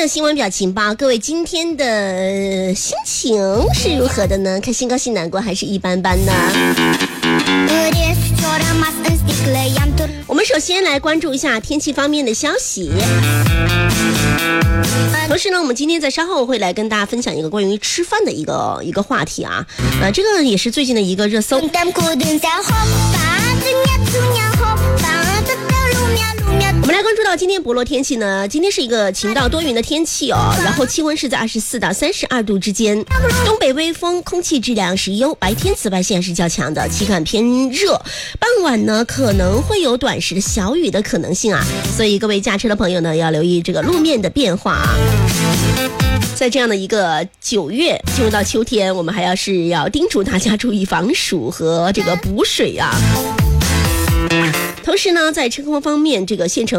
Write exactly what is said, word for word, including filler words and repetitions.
的新闻表情包，各位今天的心情是如何的呢？开心、高兴、难过还是一般般呢？我们首先来关注一下天气方面的消息。同时呢，我们今天在稍后会来跟大家分享一个关于吃饭的一个一个话题啊，呃，这个也是最近的一个热搜。我们来关注到今天博洛天气呢，今天是一个晴到多云的天气哦，然后气温是在二十四到三十二度之间，东北微风，空气质量是优，白天紫外线是较强的，气感偏热，傍晚呢可能会有短时的小雨的可能性啊，所以各位驾车的朋友呢要留意这个路面的变化啊。在这样的一个九月进入到秋天，我们还要是要叮嘱大家注意防暑和这个补水啊。同时呢，在车况方面，这个县城